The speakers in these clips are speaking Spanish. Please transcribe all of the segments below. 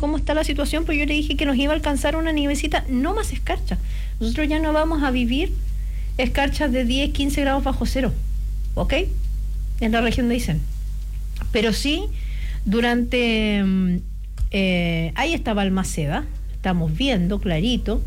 cómo está la situación, pues yo le dije que nos iba a alcanzar una nievecita, no más escarcha. Nosotros ya no vamos a vivir escarchas de 10, 15 grados bajo cero, ¿ok? En la región de Aysén. Pero sí, durante... ahí está Balmaceda, estamos viendo clarito.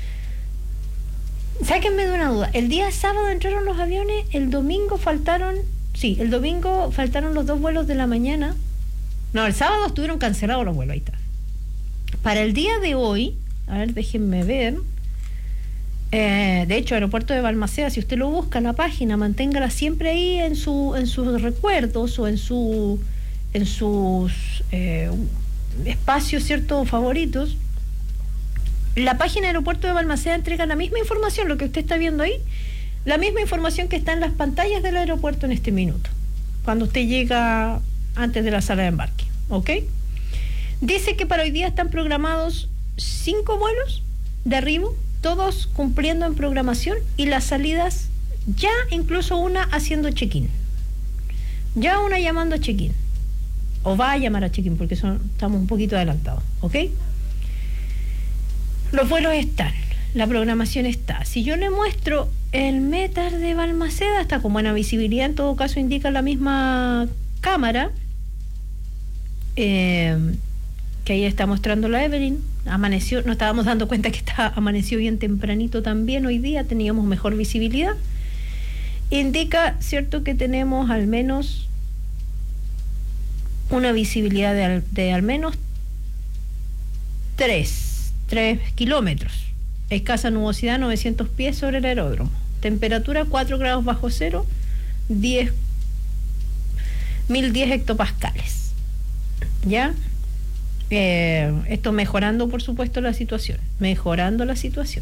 Sáquenme de una duda, el día sábado entraron los aviones, el domingo faltaron los 2 vuelos de la mañana. No, el sábado estuvieron cancelados los vuelos, ahí está. Para el día de hoy, a ver, déjenme ver. De hecho, aeropuerto de Balmaceda, si usted lo busca en la página, manténgala siempre ahí en sus recuerdos o en sus espacios, ¿cierto?, favoritos. La página de aeropuerto de Balmaceda entrega la misma información, lo que usted está viendo ahí, la misma información que está en las pantallas del aeropuerto en este minuto, cuando usted llega antes de la sala de embarque, ¿ok? Dice que para hoy día están programados 5 vuelos de arribo, todos cumpliendo en programación, y las salidas ya incluso una haciendo check-in, ya una llamando a check-in, o va a llamar a check-in porque estamos un poquito adelantados, ¿ok? Los vuelos están, la programación está. Si yo le muestro el METAR de Balmaceda, está con buena visibilidad, en todo caso indica la misma cámara, que ahí está mostrando la Evelyn. Amaneció, nos estábamos dando cuenta que amaneció bien tempranito también hoy día, teníamos mejor visibilidad. Indica, cierto, que tenemos al menos una visibilidad de al menos 3 kilómetros, escasa nubosidad, 900 pies sobre el aeródromo, temperatura 4 grados bajo cero, 1010 hectopascales, ¿ya? Esto mejorando, por supuesto, mejorando la situación.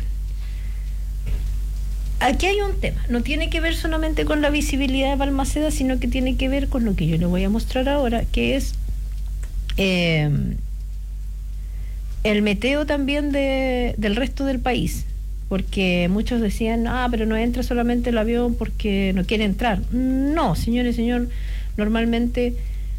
Aquí hay un tema, no tiene que ver solamente con la visibilidad de Balmaceda, sino que tiene que ver con lo que yo le voy a mostrar ahora, que es el meteo también del resto del país, porque muchos decían, pero no entra solamente el avión porque no quiere entrar. No, señores, normalmente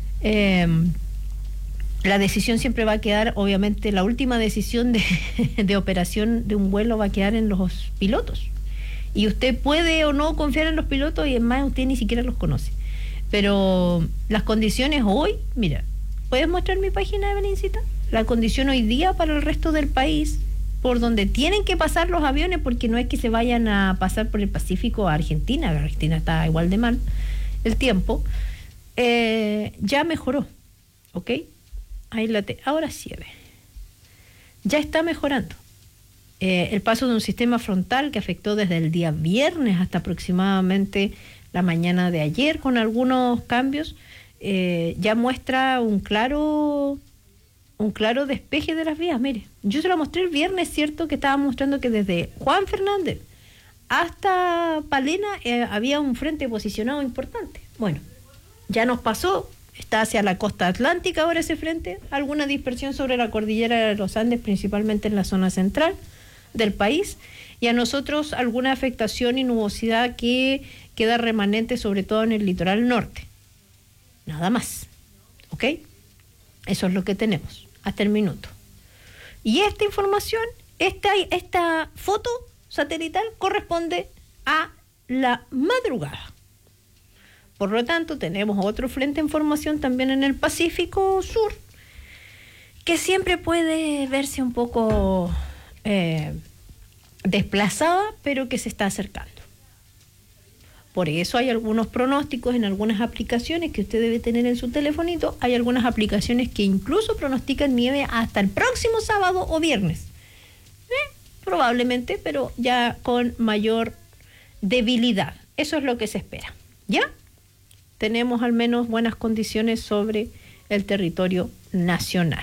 la decisión siempre va a quedar, obviamente la última decisión de operación de un vuelo va a quedar en los pilotos, y usted puede o no confiar en los pilotos, y es más, usted ni siquiera los conoce, pero las condiciones hoy, mira, ¿puedes mostrar mi página, Evelincita? La condición hoy día para el resto del país, por donde tienen que pasar los aviones, porque no es que se vayan a pasar por el Pacífico a Argentina, Argentina está igual de mal el tiempo, ya mejoró, ¿ok? Ahora sí, a ver, ya está mejorando. El paso de un sistema frontal que afectó desde el día viernes hasta aproximadamente la mañana de ayer, con algunos cambios, ya muestra un claro despeje de las vías. Mire, yo se lo mostré el viernes, cierto, que estaba mostrando que desde Juan Fernández hasta Palena había un frente posicionado importante. Bueno, ya nos pasó, está hacia la costa atlántica ahora ese frente, alguna dispersión sobre la cordillera de los Andes, principalmente en la zona central del país, y a nosotros alguna afectación y nubosidad que queda remanente, sobre todo en el litoral norte. Nada más, ¿ok? Eso es lo que tenemos hasta el minuto. Y esta información, esta foto satelital corresponde a la madrugada. Por lo tanto, tenemos otro frente en formación también en el Pacífico Sur, que siempre puede verse un poco desplazada, pero que se está acercando. Por eso hay algunos pronósticos en algunas aplicaciones que usted debe tener en su telefonito. Hay algunas aplicaciones que incluso pronostican nieve hasta el próximo sábado o viernes. Probablemente, pero ya con mayor debilidad. Eso es lo que se espera. ¿Ya? Tenemos al menos buenas condiciones sobre el territorio nacional,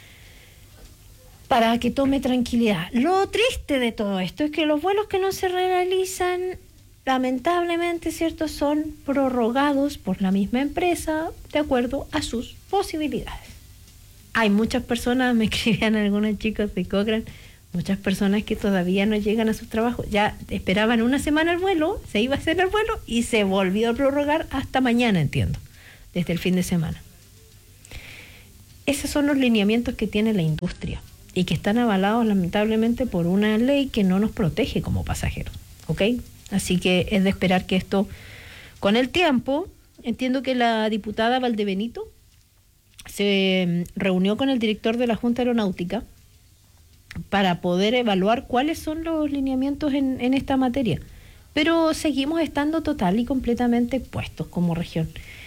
para que tome tranquilidad. Lo triste de todo esto es que los vuelos que no se realizan, lamentablemente, ¿cierto?, son prorrogados por la misma empresa de acuerdo a sus posibilidades. Hay muchas personas, me escribían algunos chicos de Cochrane, muchas personas que todavía no llegan a sus trabajos. Ya esperaban una semana el vuelo, se iba a hacer el vuelo y se volvió a prorrogar hasta mañana, entiendo, desde el fin de semana. Esos son los lineamientos que tiene la industria y que están avalados lamentablemente por una ley que no nos protege como pasajeros, ¿ok? Así que es de esperar que esto, con el tiempo, entiendo que la diputada Valdebenito se reunió con el director de la Junta Aeronáutica para poder evaluar cuáles son los lineamientos en esta materia. Pero seguimos estando total y completamente expuestos como región.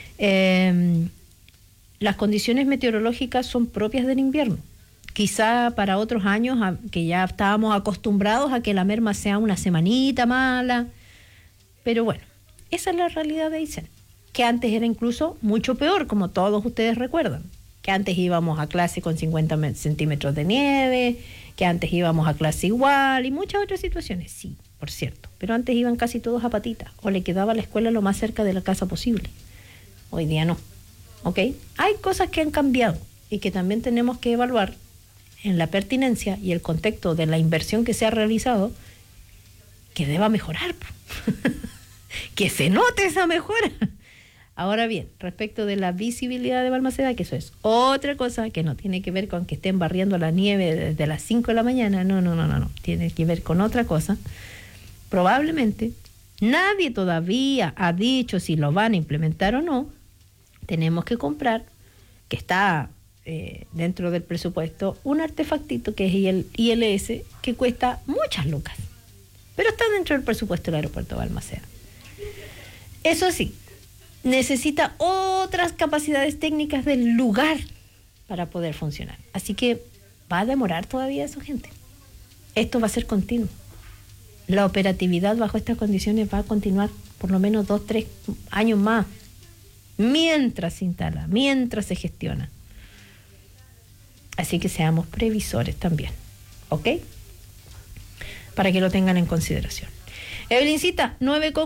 Las condiciones meteorológicas son propias del invierno. Quizá para otros años, que ya estábamos acostumbrados a que la merma sea una semanita mala, pero bueno, esa es la realidad de Aysén, que antes era incluso mucho peor, como todos ustedes recuerdan, que antes íbamos a clase con 50 centímetros de nieve, que antes íbamos a clase igual y muchas otras situaciones, sí, por cierto, pero antes iban casi todos a patita o le quedaba la escuela lo más cerca de la casa posible. Hoy día no, ¿ok? Hay cosas que han cambiado y que también tenemos que evaluar en la pertinencia y el contexto de la inversión que se ha realizado, que deba mejorar, que se note esa mejora. Ahora bien, respecto de la visibilidad de Balmaceda, que eso es otra cosa que no tiene que ver con que estén barriendo la nieve desde las 5 de la mañana, no, tiene que ver con otra cosa. Probablemente nadie todavía ha dicho si lo van a implementar o no. Tenemos que comprar, que está dentro del presupuesto, un artefactito que es el ILS, que cuesta muchas lucas, pero está dentro del presupuesto del aeropuerto de Balmaceda. Eso sí, necesita otras capacidades técnicas del lugar para poder funcionar. Así que va a demorar todavía eso, gente. Esto va a ser continuo. La operatividad bajo estas condiciones va a continuar por lo menos 2-3 años más, mientras se instala, mientras se gestiona. Así que seamos previsores también, ¿ok? Para que lo tengan en consideración. Evelincita,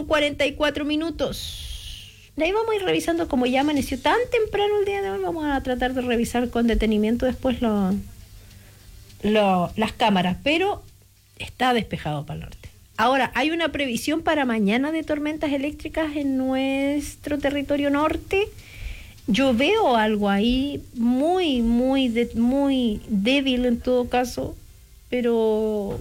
9:44. De ahí vamos a ir revisando, como ya amaneció tan temprano el día de hoy, vamos a tratar de revisar con detenimiento después las cámaras, pero está despejado para el norte. Ahora, hay una previsión para mañana de tormentas eléctricas en nuestro territorio norte. Yo veo algo ahí muy débil en todo caso, pero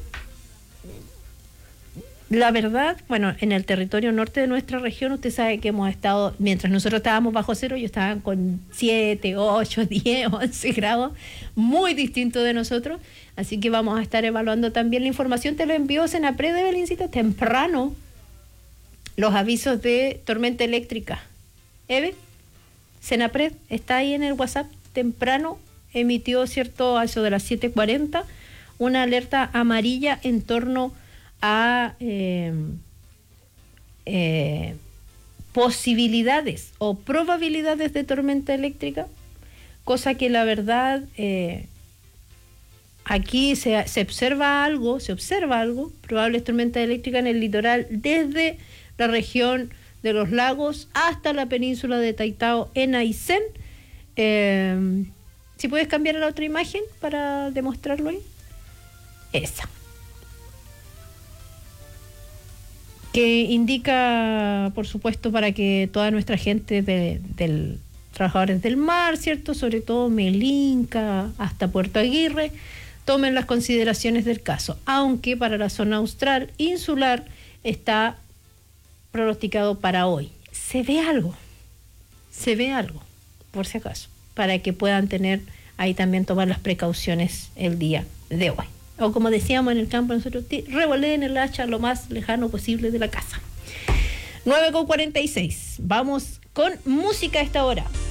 la verdad, bueno, en el territorio norte de nuestra región, usted sabe que hemos estado, mientras nosotros estábamos bajo cero, ellos estaban con 7, 8, 10, 11 grados, muy distinto de nosotros, así que vamos a estar evaluando también la información. Te lo envió Senapred de Belincita temprano, los avisos de tormenta eléctrica. Eve, Senapred está ahí en el WhatsApp, temprano emitió, cierto, a eso de las 7:40, una alerta amarilla en torno a posibilidades o probabilidades de tormenta eléctrica, cosa que la verdad aquí se observa algo, probables tormentas eléctricas en el litoral desde la región de los lagos hasta la península de Taitao en Aysén. Si puedes cambiar a la otra imagen para demostrarlo ahí. Esa. Que indica, por supuesto, para que toda nuestra gente del trabajadores del mar, ¿cierto? Sobre todo Melinca hasta Puerto Aguirre, tomen las consideraciones del caso. Aunque para la zona austral, insular, está pronosticado para hoy. Se ve algo, por si acaso, para que puedan tener ahí también tomar las precauciones el día de hoy. O como decíamos en el campo nosotros, revoleen el hacha lo más lejano posible de la casa. 9:46. Vamos con música a esta hora.